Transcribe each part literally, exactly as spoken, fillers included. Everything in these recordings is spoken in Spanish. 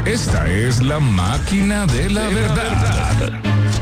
Esta es la máquina de la verdad.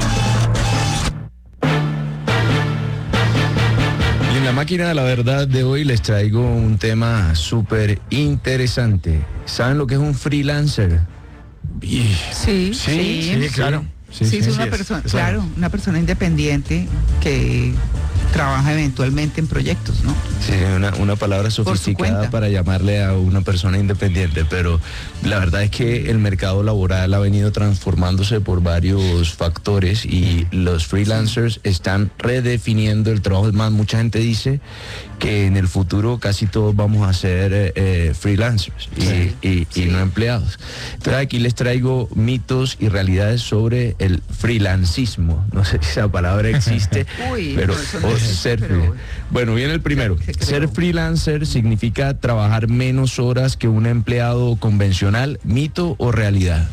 Y en la máquina de la verdad de hoy les traigo un tema súper interesante. ¿Saben lo que es un freelancer? Sí, sí, Sí, sí, claro. Sí, sí, es una persona, claro, una persona independiente que trabaja eventualmente en proyectos, ¿no? Sí, una, una palabra sofisticada para llamarle a una persona independiente, pero la verdad es que el mercado laboral ha venido transformándose por varios factores y los freelancers están redefiniendo el trabajo. Es más, mucha gente dice que en el futuro casi todos vamos a ser eh, freelancers y, sí, y, sí. y no empleados. Entonces aquí les traigo mitos y realidades sobre el freelancismo. No sé si esa palabra existe, Uy, pero, no, o es, ser pero... Bueno, viene el primero. Ser freelancer significa trabajar menos horas que un empleado convencional. ¿Mito o realidad?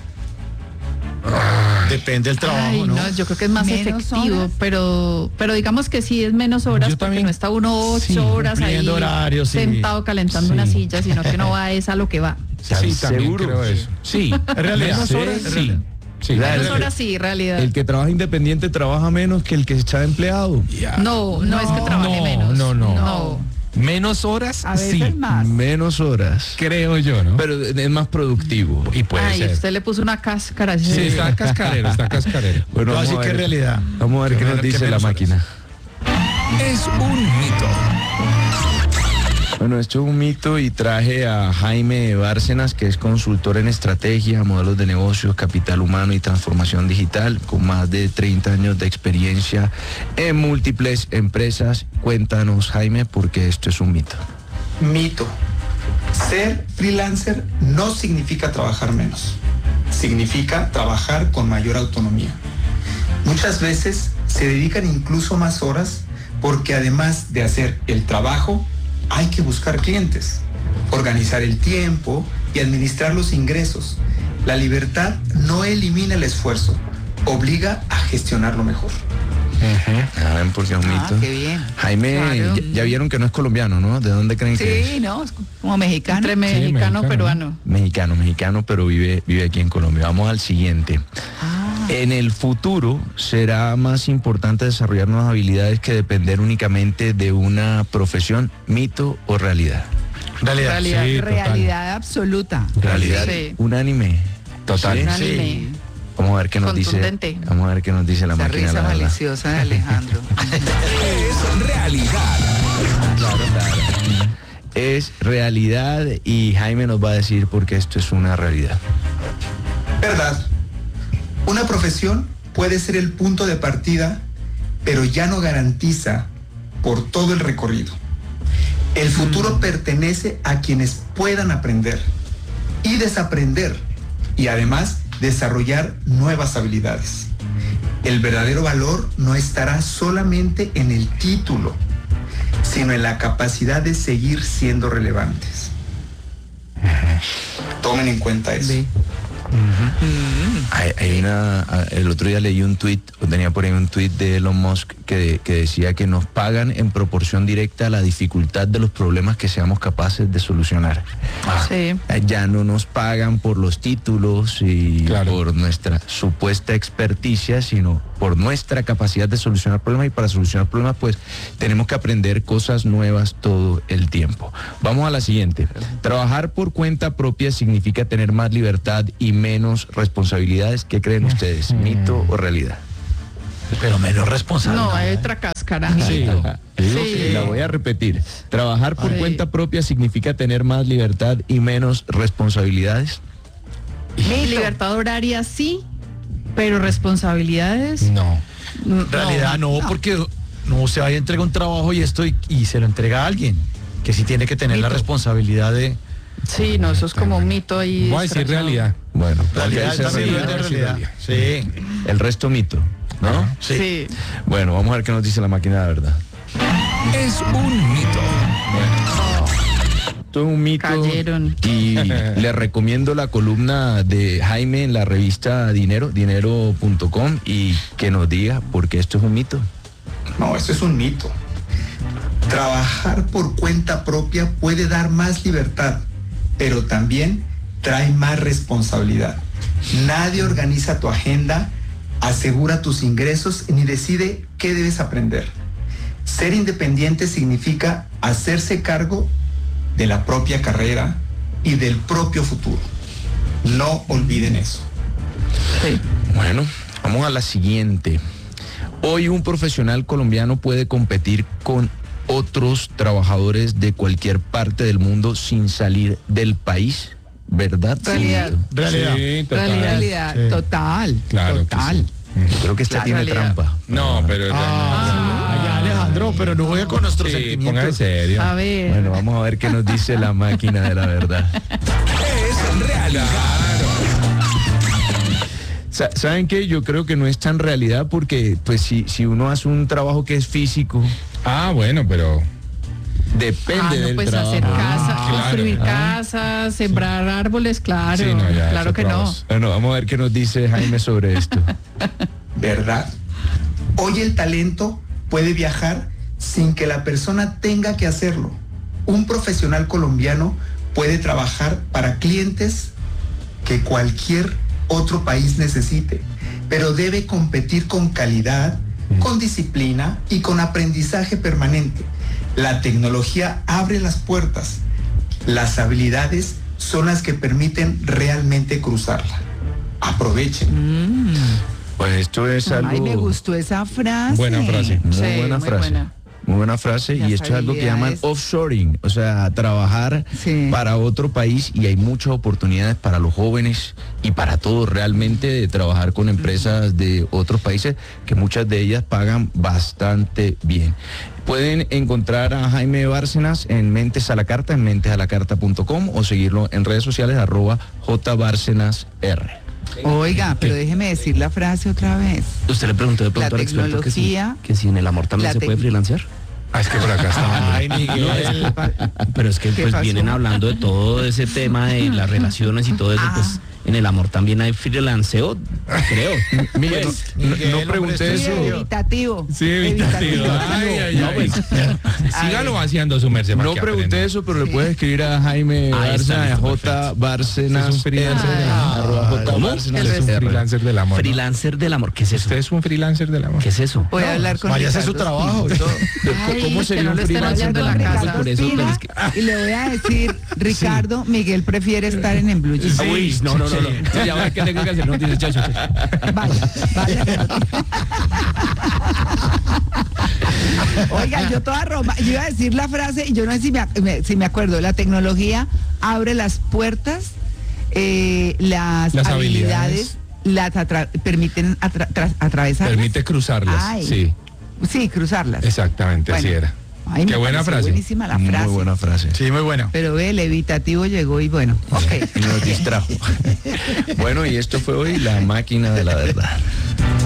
Depende del trabajo, Ay, ¿no? ¿no? Yo creo que es más ¿Menos efectivo, horas? pero pero digamos que sí es menos horas, Yo porque también, no está uno ocho sí, horas ahí cumpliendo horarios, sí. sentado calentando Sí. una silla, sino que no va es a lo que va. Sí, también ¿Seguro? creo eso. Sí, es realidad. Menos Sí, horas, es sí. realidad. Sí, Claro. Menos horas sí, realidad. El que trabaja independiente trabaja menos que el que está empleado. Ya. No, no, es que trabaje no, menos. no, no. No. Menos horas, A veces sí, más. Menos horas. creo yo, ¿no? Pero es más productivo. Y puede Ay, ser. usted le puso una cáscara. Sí, está cascarero, está cascarero. Bueno, No, vamos así a que ver. es realidad. Vamos a ver Que qué nos menos- que dice la menos horas. máquina. Es un mito. Bueno, esto es un mito y traje a Jaime Bárcenas, que es consultor en estrategia, modelos de negocios, capital humano y transformación digital, con más de treinta años de experiencia en múltiples empresas. Cuéntanos, Jaime, por qué esto es un mito. Mito. Ser freelancer no significa trabajar menos. Significa trabajar con mayor autonomía. Muchas veces se dedican incluso más horas porque además de hacer el trabajo, hay que buscar clientes, organizar el tiempo y administrar los ingresos. La libertad no elimina el esfuerzo, obliga a gestionarlo mejor. A ver, por qué es un Ah, mito. qué bien. Jaime, Claro. ya, ya vieron que no es colombiano, ¿no? ¿De dónde creen que es? Sí, ¿no? Es como mexicano. Entre mexicano, mexicano. peruano. Mexicano, mexicano, pero vive, vive aquí en Colombia. Vamos al siguiente. Ah, En el futuro será más importante desarrollar nuevas habilidades que depender únicamente de una profesión, mito o realidad. Realidad. Realidad, Sí, total. realidad absoluta. Realidad, Sí. unánime. Total. ¿Sí? Un Sí. anime. Vamos a ver qué nos dice. Contundente. Vamos a ver qué nos dice la Esa máquina. risa la verdad. maliciosa de Alejandro. Es realidad. Claro, claro. Es realidad y Jaime nos va a decir por qué esto es una realidad. ¿Verdad? Una profesión puede ser el punto de partida, pero ya no garantiza por todo el recorrido. El futuro pertenece a quienes puedan aprender y desaprender y además desarrollar nuevas habilidades. El verdadero valor no estará solamente en el título, sino en la capacidad de seguir siendo relevantes. Tomen en cuenta eso. Ve. Hay, hay una, el otro día leí un tuit, o tenía por ahí un tuit de Elon Musk que, que decía que nos pagan en proporción directa a la dificultad de los problemas que seamos capaces de solucionar. Sí. Ya no nos pagan por los títulos y Claro. por nuestra supuesta experticia, sino por nuestra capacidad de solucionar problemas, y para solucionar problemas pues tenemos que aprender cosas nuevas todo el tiempo. Vamos a la siguiente. Trabajar por cuenta propia significa tener más libertad y menos responsabilidades. ¿Qué creen ustedes? ¿Mito o realidad? Pero menos responsable. No, hay otra cáscara. Sí. Sí. La voy a repetir. Trabajar por Sí. cuenta propia significa tener más libertad y menos responsabilidades. Mi libertad horaria sí, pero responsabilidades. No. no. En realidad no, porque no se vaya a entregar un trabajo y esto y, y se lo entrega a alguien que sí tiene que tener la Mito. responsabilidad de Sí, no, eso es como un mito ahí. Voy a decir disfrazado. realidad. Bueno, realidad, esa es también realidad. de realidad. Sí. El resto mito, ¿no? Sí. Sí. Bueno, vamos a ver qué nos dice la máquina de verdad. Es un mito. Esto es un mito. Cayeron. Y le recomiendo la columna de Jaime en la revista Dinero, dinero punto com, y que nos diga por qué esto es un mito. No, eso es un mito. Trabajar por cuenta propia puede dar más libertad, pero también trae más responsabilidad. Nadie organiza tu agenda, asegura tus ingresos ni decide qué debes aprender. Ser independiente significa hacerse cargo de la propia carrera y del propio futuro. No olviden eso. Sí. Bueno, vamos a la siguiente. Hoy un profesional colombiano puede competir con otros trabajadores de cualquier parte del mundo sin salir del país, ¿verdad? Realidad. Sí. Realidad. Sí, total. Realidad, Sí. total, Claro que total. sí. Yo creo que esta La tiene realidad. trampa. No, pero Ah, ya, Alejandro, pero no juega con nuestros sí, póngase sentimientos. serio. A ver. Bueno, vamos a ver qué nos dice la máquina de la verdad. Es realidad. Sa- ¿Saben qué? Yo creo que no es tan realidad porque pues si, si uno hace un trabajo que es físico, Ah, bueno, pero depende Ah, no, del pues trabajo. hacer casa, Ah, claro. construir Ah. casas, sembrar árboles, claro, Sí, no, ya, claro es que otra no. voz. Bueno, vamos a ver qué nos dice Jaime sobre esto. ¿Verdad? Hoy el talento puede viajar sin que la persona tenga que hacerlo. Un profesional colombiano puede trabajar para clientes que cualquier otro país necesite, pero debe competir con calidad, con disciplina y con aprendizaje permanente. La tecnología abre las puertas. Las habilidades son las que permiten realmente cruzarla. Aprovechen. Mm. Pues esto es algo... Ay, me gustó esa frase. Buena frase. Muy Sí, buena muy frase. buena. Muy buena frase. Las Y esto es algo que llaman habilidades. offshoring, o sea, trabajar Sí. para otro país, y hay muchas oportunidades para los jóvenes y para todos realmente de trabajar con empresas de otros países que muchas de ellas pagan bastante bien. Pueden encontrar a Jaime Bárcenas en Mentes a la Carta, en mentes a la carta punto com, o seguirlo en redes sociales arroba jbárcenasr. Oiga, pero déjeme decir la frase otra vez. Usted le preguntó de La pronto al experto que si, tecnología- que si en el amor también la se puede tec- freelancear. Ah, es que por acá está. Ay, Miguel. Pero es que ¿Qué pues pasó? vienen hablando de todo ese tema de las relaciones y todo eso, Ah. pues en el amor también hay freelanceo, creo. Mire, no, Pues, no- Miguel, no hombre, pregunté Sí, eso. evitativo. Sí, evitativo. Ay, ay, no, ay. pues, Sígalo vaciando su merced. para No que pregunté aprenda. eso, pero le puedes escribir a Jaime Ahí está, Bárcenas, listo, J Bárcenas. Es un freelancer R, del amor. arroba J ¿Cómo? Bárcenas Usted es un R. freelancer del amor. ¿no? freelancer del amor, ¿qué es eso? Usted es un freelancer del amor. ¿Qué es eso? Voy a hablar con Vaya a hacer su Ricardo trabajo y todo. Ay, ¿Cómo que sería no un lo estén freelancer haciendo en Con la Ricardo casa. por eso, Espina, pero es y le voy a decir, Ricardo, Miguel prefiere estar en, en Blue Jeans. Ah, uy, no, no, no, no. Sí, ya va, ¿qué tengo que hacer? No, dice, chacho. Vaya, vaya. Oiga, yo toda Roma, yo iba a decir la frase y yo no sé si me, me- si me acuerdo, la tecnología abre las puertas, eh, las, Las habilidades, las atra- permiten atra- tra- atravesarlas. Permite cruzarlas. Ay. Sí, Sí, cruzarlas. exactamente, así Bueno. era. Ay, Qué me buena pareció frase. Buenísima la Muy frase. buena frase. Sí, muy bueno. Pero ve, el evitativo llegó y bueno, ok. Y nos distrajo. Bueno, y esto fue hoy la máquina de la verdad.